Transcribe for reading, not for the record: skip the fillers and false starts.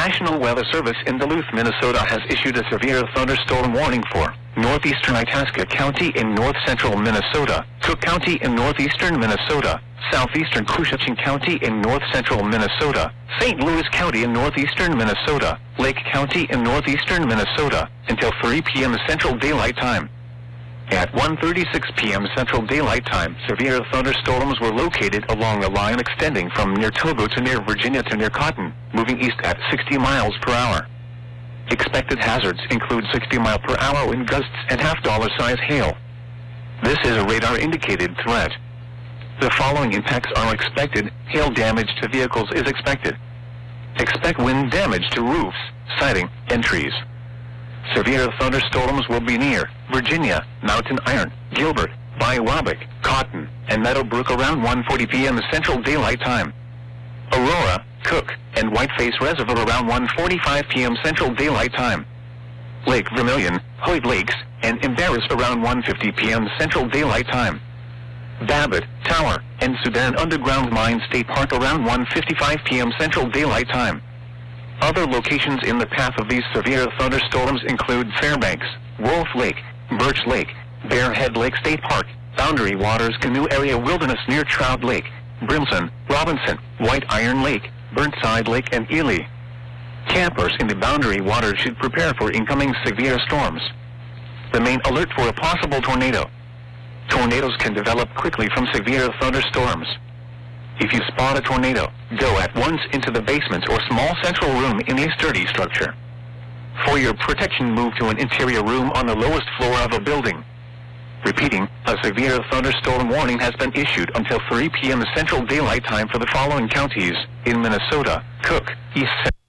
National Weather Service in Duluth, Minnesota has issued a severe thunderstorm warning for northeastern Itasca County in north-central Minnesota, Cook County in northeastern Minnesota, southeastern Cushition County in north-central Minnesota, St. Louis County in northeastern Minnesota, Lake County in northeastern Minnesota, until 3 p.m. Central Daylight Time. At 1:36 p.m. Central Daylight Time, severe thunderstorms were located along a line extending from near Togo to near Virginia to near Cotton, moving east at 60 miles per hour. Expected hazards include 60-mile-per-hour wind gusts and half-dollar-size hail. This is a radar-indicated threat. The following impacts are expected. Hail damage to vehicles is expected. Expect wind damage to roofs, siding, and trees. Severe thunderstorms will be near Virginia, Mountain Iron, Gilbert, Biwabic, Cotton, and Meadowbrook around 1:40 p.m. Central Daylight Time. Aurora, Cook, and Whiteface Reservoir around 1:45 p.m. Central Daylight Time. Lake Vermilion, Hoyt Lakes, and Embarrass around 1:50 p.m. Central Daylight Time. Babbitt, Tower, and Sudan Underground Mine State Park around 1:55 p.m. Central Daylight Time. Other locations in the path of these severe thunderstorms include Fairbanks, Wolf Lake, Birch Lake, Bearhead Lake State Park, Boundary Waters Canoe Area Wilderness near Trout Lake, Brimson, Robinson, White Iron Lake, Burnside Lake, and Ely. Campers in the Boundary Waters should prepare for incoming severe storms. Remain alert for a possible tornado. Tornadoes can develop quickly from severe thunderstorms. If you spot a tornado, go at once into the basement or small central room in a sturdy structure. For your protection, move to an interior room on the lowest floor of a building. Repeating, a severe thunderstorm warning has been issued until 3 p.m. Central Daylight Time for the following counties in Minnesota: Cook, East